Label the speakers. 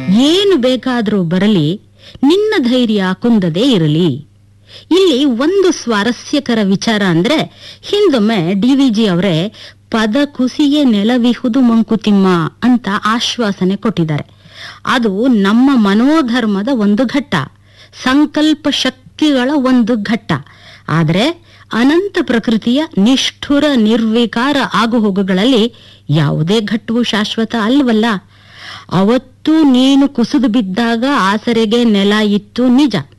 Speaker 1: ಏನು ಬೇಕಾದ್ರೂ ಬರಲಿ, ನಿನ್ನ ಧೈರ್ಯ ಕುಂದದೇ ಇರಲಿ. ಇಲ್ಲಿ ಒಂದು ಸ್ವಾರಸ್ಯಕರ ವಿಚಾರ ಅಂದ್ರೆ, ಹಿಂದೊಮ್ಮೆ DVG ಅವರೇ ಪದ ಕುಸಿಯೇ ನೆಲವಿಹುದು ಮಂಕುತಿಮ್ಮ ಅಂತ ಆಶ್ವಾಸನೆ ಕೊಟ್ಟಿದ್ದಾರೆ. ಅದು ನಮ್ಮ ಮನೋಧರ್ಮದ ಒಂದು ಘಟ್ಟ, ಸಂಕಲ್ಪ ಶಕ್ತಿಗಳ ಒಂದು ಘಟ್ಟ. ಆದರೆ ಅನಂತ ಪ್ರಕೃತಿಯ ನಿಷ್ಠುರ ನಿರ್ವಿಕಾರ ಆಗುಹೋಗುಗಳಲ್ಲಿ ಯಾವುದೇ ಘಟ್ಟವು ಶಾಶ್ವತ ಅಲ್ವಲ್ಲ. ಅವತ್ತು ನೀನು ಕುಸಿದು ಬಿದ್ದಾಗ ಆಸರೆಗೆ ನೆಲ ಇತ್ತು ನಿಜ.